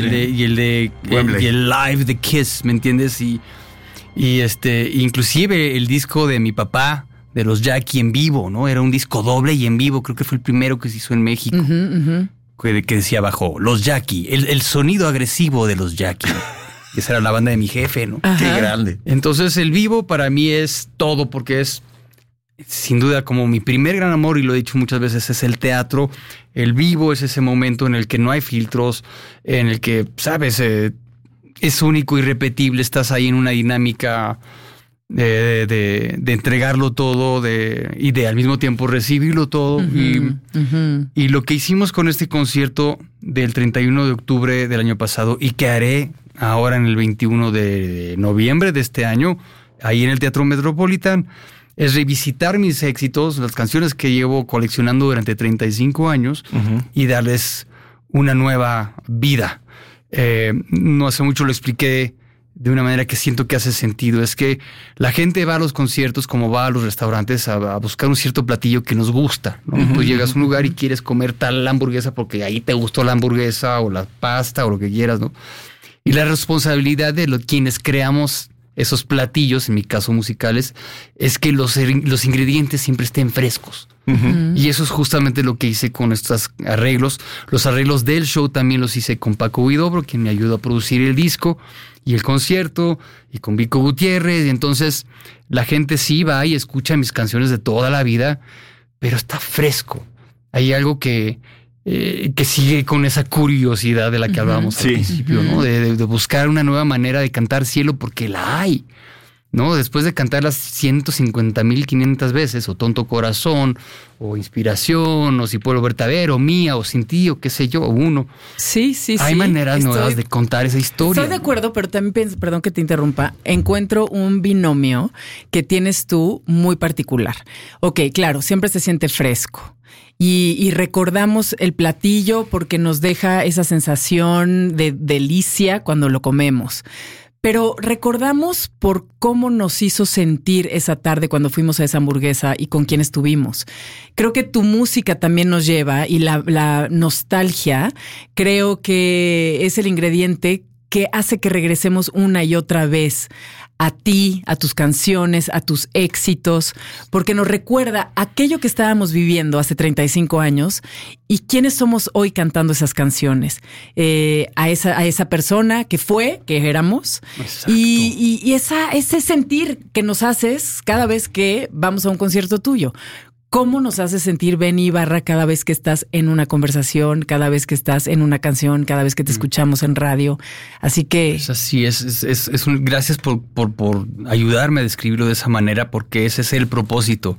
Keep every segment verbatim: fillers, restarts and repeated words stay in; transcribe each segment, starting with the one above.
el de, y el de el, y el live de Kiss, ¿me entiendes? Y, y este, inclusive el disco de mi papá, de los Jackie en vivo, ¿no? Era un disco doble y en vivo, creo que fue el primero que se hizo en México. Uh-huh, uh-huh. Que, que decía abajo, los Jackie, el, el sonido agresivo de los Jackie. Esa era la banda de mi jefe, ¿no? Ajá. Qué grande. Entonces el vivo para mí es todo, porque es sin duda como mi primer gran amor, y lo he dicho muchas veces, es el teatro. El vivo es ese momento en el que no hay filtros, en el que, sabes, eh, es único, irrepetible, estás ahí en una dinámica de, de, de entregarlo todo de, y de al mismo tiempo recibirlo todo. Uh-huh, y, uh-huh. y lo que hicimos con este concierto del treinta y uno de octubre del año pasado, y que haré ahora en el veintiuno de noviembre de este año, ahí en el Teatro Metropolitan, es revisitar mis éxitos, las canciones que llevo coleccionando durante treinta y cinco años, uh-huh. y darles una nueva vida. Eh, no hace mucho lo expliqué de una manera que siento que hace sentido. Es que la gente va a los conciertos como va a los restaurantes a, a buscar un cierto platillo que nos gusta, ¿no? Uh-huh. Tú llegas a un lugar y quieres comer tal hamburguesa porque ahí te gustó la hamburguesa o la pasta o lo que quieras, ¿no? Y la responsabilidad de los quienes creamos esos platillos, en mi caso musicales, es que los, los ingredientes siempre estén frescos. Uh-huh. Y eso es justamente lo que hice con estos arreglos. Los arreglos del show también los hice con Paco Huidobro, quien me ayudó a producir el disco y el concierto, y con Vico Gutiérrez. Y entonces la gente sí va y escucha mis canciones de toda la vida, pero está fresco. Hay algo que... Eh, que sigue con esa curiosidad de la que uh-huh. hablábamos al sí. principio, uh-huh. ¿no? De, de, de buscar una nueva manera de cantar cielo, porque la hay, ¿no? Después de cantarlas ciento cincuenta mil quinientas veces, o Tonto Corazón, o Inspiración, o Si Puedo Verte a Ver, o Mía, o Sin Ti, o qué sé yo, o Uno. Sí, sí, hay sí. maneras Estoy, nuevas de contar esa historia. Estoy de acuerdo, pero también pienso, perdón que te interrumpa, encuentro un binomio que tienes tú muy particular. Ok, claro, siempre se siente fresco. Y, y recordamos el platillo porque nos deja esa sensación de delicia cuando lo comemos. Pero recordamos por cómo nos hizo sentir esa tarde cuando fuimos a esa hamburguesa y con quién estuvimos. Creo que tu música también nos lleva, y la, la nostalgia creo que es el ingrediente que hace que regresemos una y otra vez a ti, a tus canciones, a tus éxitos, porque nos recuerda aquello que estábamos viviendo hace treinta y cinco años y quiénes somos hoy cantando esas canciones. Eh, a esa, a esa persona que fue, que éramos, y, y, y esa, ese sentir que nos haces cada vez que vamos a un concierto tuyo. ¿Cómo nos hace sentir Benny Ibarra cada vez que estás en una conversación, cada vez que estás en una canción, cada vez que te escuchamos en radio? Así que... Es así, es, es, es, es un, gracias por, por, por ayudarme a describirlo de esa manera, porque ese es el propósito.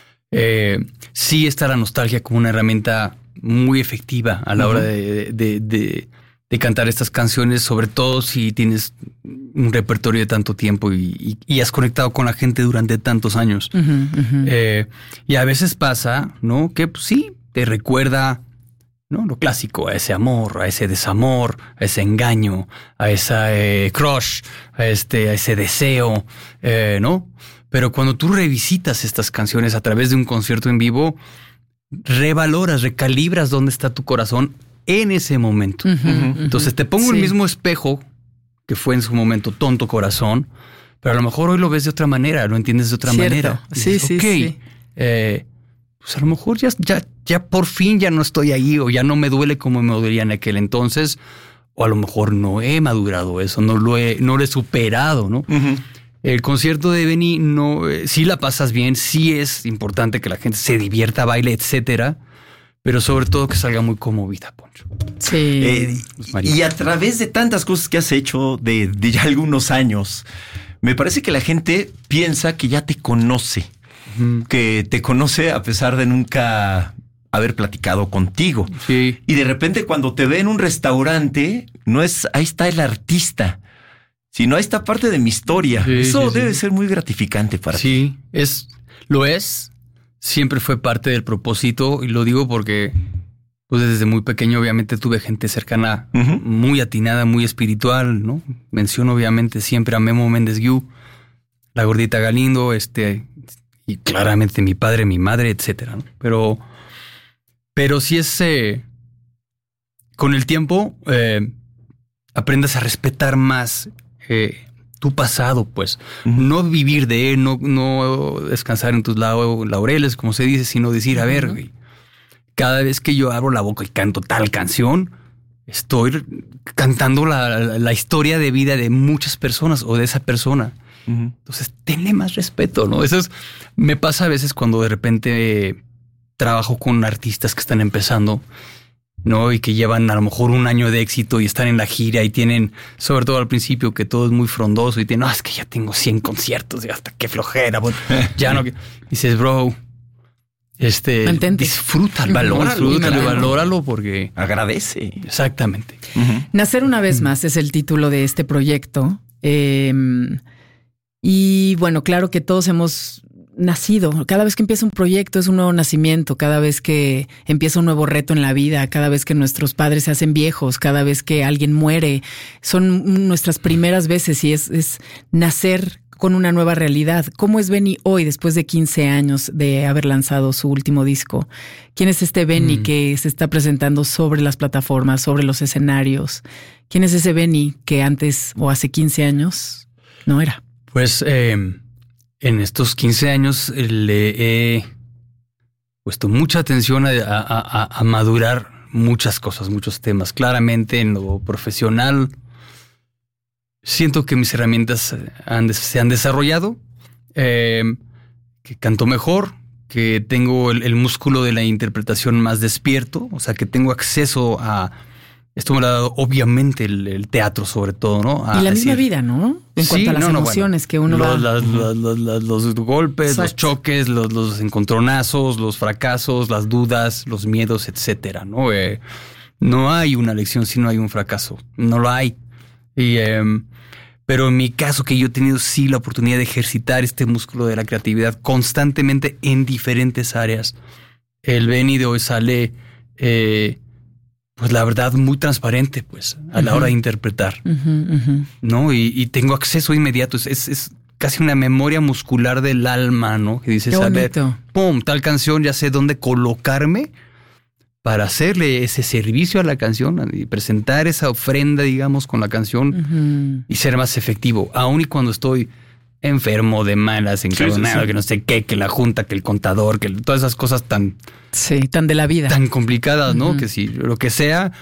Eh, sí está la nostalgia como una herramienta muy efectiva a la uh-huh. hora de, de, de, de cantar estas canciones, sobre todo si tienes un repertorio de tanto tiempo y, y, y has conectado con la gente durante tantos años. Uh-huh, uh-huh. Eh, y a veces pasa, ¿no? Que pues, sí, te recuerda, ¿no? Lo clásico, a ese amor, a ese desamor, a ese engaño, a esa eh, crush, a, este, a ese deseo, eh, ¿no? Pero cuando tú revisitas estas canciones a través de un concierto en vivo, revaloras, recalibras dónde está tu corazón en ese momento. Uh-huh, uh-huh. Entonces te pongo sí. el mismo espejo que fue en su momento Tonto Corazón, pero a lo mejor hoy lo ves de otra manera, lo entiendes de otra Cierto. manera. Sí, dices, sí, okay, sí. Eh, pues a lo mejor ya, ya, ya por fin ya no estoy ahí, o ya no me duele como me dolía en aquel entonces, o a lo mejor no he madurado eso, no lo he, no lo he superado, ¿no? Uh-huh. El concierto de Benny, no, eh, sí la pasas bien, sí es importante que la gente se divierta, baile, etcétera, pero sobre todo que salga muy conmovida, Poncho. Sí. Eh, y a través de tantas cosas que has hecho de, de ya algunos años, me parece que la gente piensa que ya te conoce, uh-huh. que te conoce a pesar de nunca haber platicado contigo. Sí. Y de repente cuando te ve en un restaurante, no es ahí está el artista, sino ahí está parte de mi historia. Sí, Eso sí, debe sí. ser muy gratificante para sí, ti. Sí, es, lo es. Siempre fue parte del propósito, y lo digo porque pues desde muy pequeño obviamente tuve gente cercana, uh-huh. muy atinada, muy espiritual, ¿no? Menciono obviamente siempre a Memo Méndez Guiú, la Gordita Galindo, este, y claramente mi padre, mi madre, etcétera, ¿no? Pero, pero sí es, eh, con el tiempo, eh, aprendas a respetar más eh, tu pasado, pues. Uh-huh. No vivir de él, no, no descansar en tus laureles, como se dice, sino decir, uh-huh. a ver, güey, cada vez que yo abro la boca y canto tal canción, estoy cantando la, la, la historia de vida de muchas personas o de esa persona. Uh-huh. Entonces, tenle más respeto, ¿no? Eso es, me pasa a veces cuando de repente trabajo con artistas que están empezando, ¿no? Y que llevan a lo mejor un año de éxito y están en la gira y tienen, sobre todo al principio, que todo es muy frondoso y tienen, no, es que ya tengo cien conciertos y hasta qué flojera. Ya no. Dices, bro, este, Mantente. disfrútalo, valóralo, disfrútalo, valóralo porque agradece. Exactamente. Uh-huh. Nacer una vez más es el título de este proyecto. Eh, y bueno, claro que todos hemos nacido. Cada vez que empieza un proyecto es un nuevo nacimiento, cada vez que empieza un nuevo reto en la vida, cada vez que nuestros padres se hacen viejos, cada vez que alguien muere, son nuestras primeras veces y es, es nacer con una nueva realidad. ¿Cómo es Benny hoy, después de quince años de haber lanzado su último disco? ¿Quién es este Benny mm. que se está presentando sobre las plataformas, sobre los escenarios? ¿Quién es ese Benny que antes o hace quince años no era? Pues eh, en estos quince años le he puesto mucha atención a, a, a, a madurar muchas cosas, muchos temas. Claramente en lo profesional siento que mis herramientas han, se han desarrollado, eh, que canto mejor, que tengo el, el músculo de la interpretación más despierto, o sea, que tengo acceso a... Esto me lo ha dado obviamente el, el teatro sobre todo, ¿no? A y la decir, misma vida, ¿no? En sí, cuanto a las no, emociones no, bueno, que uno los, va... Las, las, las, las, los golpes, Exacto. los choques, los, los encontronazos, los fracasos, las dudas, los miedos, etcétera, ¿no? Eh, no hay una lección si no hay un fracaso. No lo hay. Y, eh, pero en mi caso, que yo he tenido sí la oportunidad de ejercitar este músculo de la creatividad constantemente en diferentes áreas. El Benny de hoy sale... Eh, pues la verdad, muy transparente, pues, a uh-huh. la hora de interpretar, uh-huh, uh-huh. ¿no? Y, y tengo acceso inmediato. Es, es, es casi una memoria muscular del alma, ¿no? Que dices, a ver, pum, tal canción, ya sé dónde colocarme para hacerle ese servicio a la canción y presentar esa ofrenda, digamos, con la canción uh-huh. y ser más efectivo. Aún y cuando estoy enfermo, de malas, encabronado, sí, sí, sí. que no sé qué, que la junta, que el contador, que todas esas cosas tan... Sí, tan de la vida. Tan complicadas, ¿no? Uh-huh. Que si lo que sea,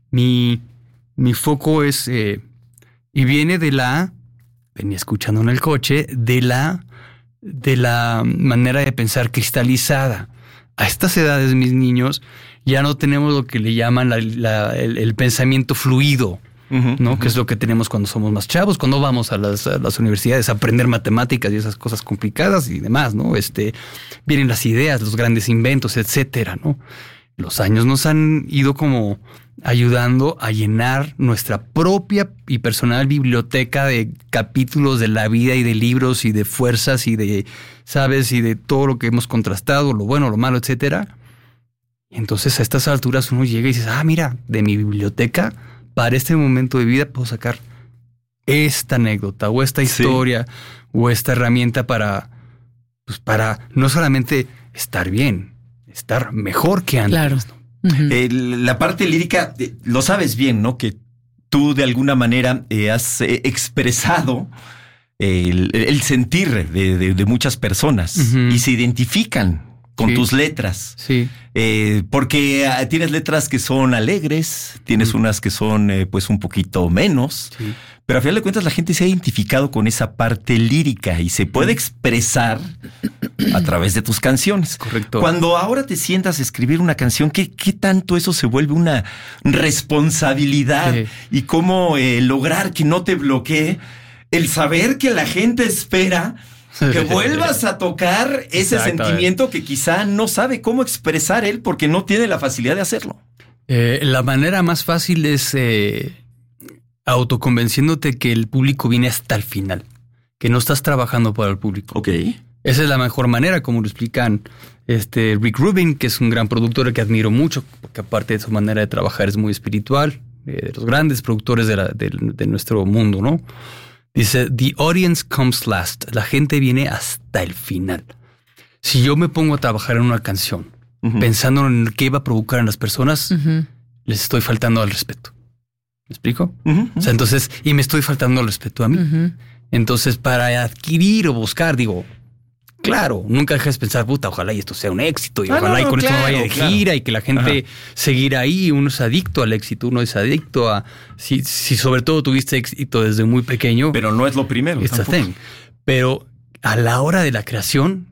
mi, mi foco es... Eh, y viene de la... Venía escuchando en el coche, de la... De la manera de pensar cristalizada. A estas edades, mis niños, ya no tenemos lo que le llaman la, la, el, el pensamiento fluido. Uh-huh, ¿no? Uh-huh. Que es lo que tenemos cuando somos más chavos, cuando vamos a las, a las universidades a aprender matemáticas y esas cosas complicadas y demás, ¿no? Este, vienen las ideas, los grandes inventos, etcétera, ¿no? Los años nos han ido como ayudando a llenar nuestra propia y personal biblioteca de capítulos de la vida y de libros y de fuerzas y de, ¿sabes? Y de todo lo que hemos contrastado, lo bueno, lo malo, etcétera. Y entonces a estas alturas uno llega y dice, ah, mira, de mi biblioteca para este momento de vida puedo sacar esta anécdota o esta historia sí. o esta herramienta para, pues para no solamente estar bien, estar mejor que antes. Claro. ¿no? Uh-huh. Eh, la parte lírica, eh, lo sabes bien, ¿no? Que tú de alguna manera eh, has eh, expresado eh, el, el sentir de, de, de muchas personas uh-huh. y se identifican con sí. tus letras. Sí. Eh, porque uh, tienes letras que son alegres, tienes mm. unas que son eh, pues un poquito menos, sí. pero a final de cuentas la gente se ha identificado con esa parte lírica y se puede expresar a través de tus canciones. Correcto. Cuando ahora te sientas a escribir una canción, ¿qué, qué tanto eso se vuelve una responsabilidad? Sí. Y cómo eh, lograr que no te bloquee el saber que la gente espera que vuelvas a tocar ese sentimiento que quizá no sabe cómo expresar él porque no tiene la facilidad de hacerlo. Eh, la manera más fácil es eh, autoconvenciéndote que el público viene hasta el final, que no estás trabajando para el público. Ok. Esa es la mejor manera, como lo explican este Rick Rubin, que es un gran productor que admiro mucho, porque aparte de su manera de trabajar es muy espiritual, eh, de los grandes productores de, la, de, de nuestro mundo, ¿no? Dice, the audience comes last. La gente viene hasta el final. Si yo me pongo a trabajar en una canción uh-huh. pensando en qué va a provocar en las personas, uh-huh. les estoy faltando al respeto. ¿Me explico? Uh-huh. O sea, entonces, y me estoy faltando el respeto a mí. Ujú. Entonces, para adquirir o buscar, digo, claro, nunca dejes de pensar, puta, ojalá y esto sea un éxito y Ah, ojalá no, y con no, esto me claro, vaya de claro. gira y que la gente seguirá ahí. Uno es adicto al éxito, uno es adicto a... Si, si sobre todo tuviste éxito desde muy pequeño, Pero no es lo primero. it's a tampoco. thing. Pero a la hora de la creación,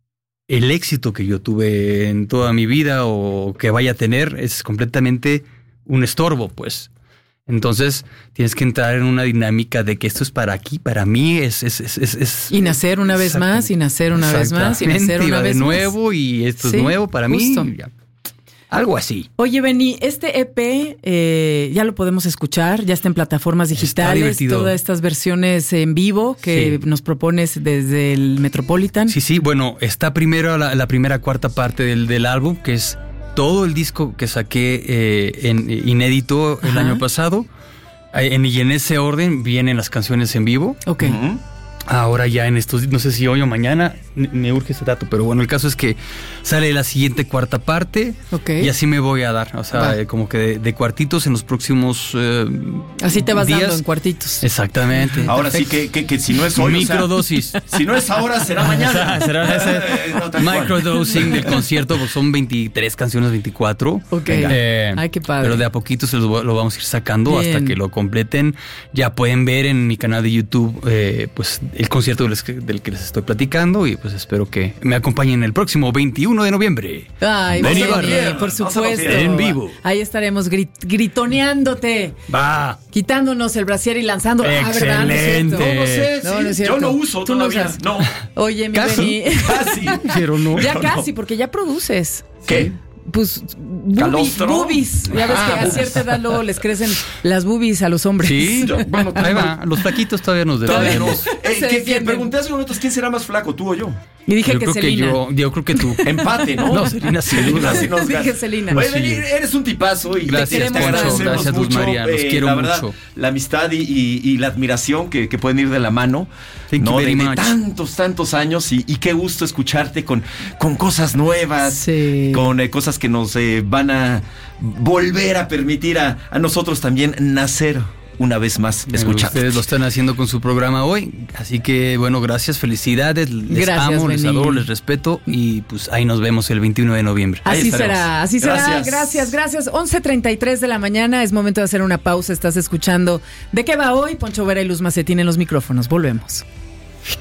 el éxito que yo tuve en toda mi vida o que vaya a tener es completamente un estorbo, pues. Entonces tienes que entrar en una dinámica de que esto es para aquí, para mí es... es, es, es, es Y nacer una vez más, y nacer una vez más, y nacer Exactamente, una va vez de más. nuevo y esto Sí, es nuevo para justo. mí. Ya. Algo así. Oye, Benny, este E P eh, ya lo podemos escuchar, ya está en plataformas Está digitales, divertido. todas estas versiones en vivo que Sí. nos propones desde el Metropolitan. Sí, sí, bueno, está primero la, la primera cuarta parte del, del álbum, que es todo el disco que saqué eh, en inédito el Ajá. año pasado. Eh, En, y en ese orden vienen las canciones en vivo. Ok. Ujú. Ahora ya en estos, no sé si hoy o mañana, me- me urge ese dato, pero bueno, el caso es que sale la siguiente cuarta parte Ok. y así me voy a dar, o sea, Va. eh, como que de, de cuartitos en los próximos eh, Así te vas días. dando en cuartitos. Exactamente. Ahora sí que, que, que si no es hoy, o sea, Microdosis. si no es ahora, será mañana. Será ese Eh, no, tal cual. microdosing del concierto, pues son veintitrés canciones, veinticuatro. Ok. Eh, Ay, qué padre. Pero de a poquito se lo, lo vamos a ir sacando Bien. hasta que lo completen. Ya pueden ver en mi canal de YouTube eh, pues el concierto del, del que les estoy platicando y pues espero que me acompañen el próximo veintiuno de noviembre. Ay, Benny Benny, Barra. por No se lo supuesto. pierdan. En vivo. Ahí estaremos grit- gritoneándote, Va. quitándonos el brasier y lanzando. Ah, ¿verdad? No es cierto. Excelente. No, no sé, No, sí, no es yo cierto. no uso Tú no todavía. usas. No, Oye, mi Casi. Benny. casi. Pero no. Ya No, casi, no. porque ya produces. ¿Qué? Pues bubi- ¿Calostro? boobies. Ya ves Ah, que a boobies. cierta edad luego les crecen las boobies a los hombres. Sí, Yo- bueno, ahí va. Los taquitos todavía nos Todavía deben. no. Se Eh, que, que defienden. pregunté hace momentos quién será más flaco, tú o yo. Y dije Yo que creo que Selena. yo, yo creo que tú. Empate, ¿no? No, Selena, sin duda. sí nos Dije gana. Selena. Oye, Sí. Benny, eres un tipazo y Gracias, te queremos Poncho. agradecemos Gracias, Luz mucho, María, los quiero la verdad, mucho. la amistad y, y- y la admiración que, que pueden ir de la mano. Thank you ¿no? very de, de much. tantos, tantos años y, y qué gusto escucharte con, con cosas nuevas, Sí. con eh, cosas que nos eh, van a volver a permitir a, a nosotros también nacer una vez más escuchando. Ustedes lo están haciendo con su programa hoy. Así que, bueno, gracias, felicidades. Les Gracias, amo, les Benny. adoro, les respeto. Y pues ahí nos vemos el veintiuno de noviembre. Ahí Así estaremos. será, así será. Gracias. Gracias, gracias. once treinta y tres de la mañana, es momento de hacer una pausa. Estás escuchando ¿De qué va hoy? Poncho Vera y Luz Macetín en los micrófonos. Volvemos.